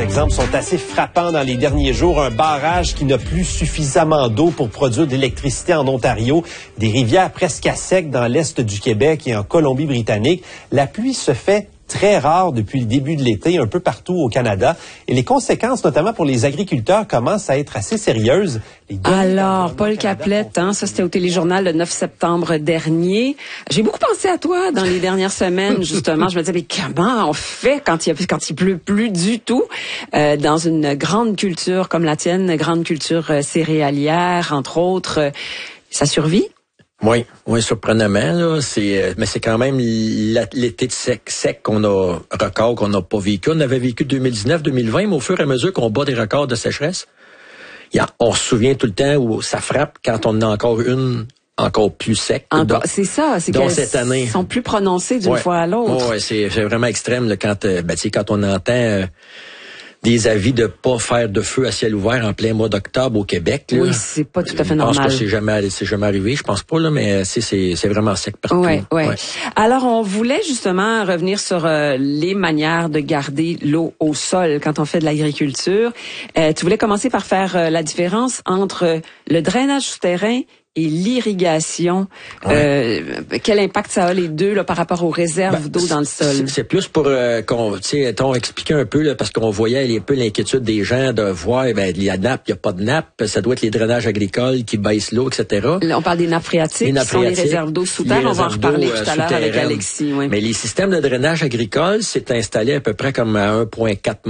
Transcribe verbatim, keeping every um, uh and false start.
exemples sont assez frappants dans les derniers jours. Un barrage qui n'a plus suffisamment d'eau pour produire de l'électricité en Ontario. Des rivières presque à sec dans l'est du Québec et en Colombie-Britannique. La pluie se fait très rare depuis le début de l'été, un peu partout au Canada. Et les conséquences, notamment pour les agriculteurs, commencent à être assez sérieuses. Alors, Paul Caplette, hein, ça c'était au Téléjournal le neuf septembre dernier. J'ai beaucoup pensé à toi dans les dernières semaines, justement. Je me disais, mais comment on fait quand il, y a, quand il pleut plus du tout euh, dans une grande culture comme la tienne, grande culture euh, céréalière, entre autres, euh, ça survit? Oui, oui, surprenamment, là, c'est, mais c'est quand même l'été de sec, sec qu'on a, record qu'on n'a pas vécu. On avait vécu deux mille dix-neuf, deux mille vingt, mais au fur et à mesure qu'on bat des records de sécheresse, y a, on se souvient tout le temps où ça frappe quand on en a encore une encore plus sec. Encore, c'est ça, c'est qu'elles cette année, sont plus prononcées d'une ouais, fois à l'autre. Oui, c'est, c'est vraiment extrême là, quand, euh, ben, tu sais, quand on entend euh, des avis de pas faire de feu à ciel ouvert en plein mois d'octobre au Québec. Là. Oui, c'est pas tout à fait normal. Je pense pas que c'est jamais, c'est jamais arrivé, je pense pas, là, mais c'est, c'est, c'est vraiment sec partout. Ouais, ouais. ouais. Alors, on voulait justement revenir sur euh, les manières de garder l'eau au sol quand on fait de l'agriculture. Euh, tu voulais commencer par faire euh, la différence entre le drainage souterrain et l'irrigation. Ouais. Euh, quel impact ça a les deux là, par rapport aux réserves ben, d'eau dans le sol? C'est, c'est plus pour euh, qu'on, tu sais, t'on expliqué un peu là, parce qu'on voyait un peu l'inquiétude des gens de voir, ben la nappe, il y a pas de nappe, ça doit être les drainages agricoles qui baissent l'eau, et cetera. Là, on parle des nappes phréatiques, les nappes qui sont les réserves d'eau sous terre. On va en reparler tout à l'heure avec Alexis. Oui. Mais les systèmes de drainage agricole, c'est installé à peu près comme à un virgule quatre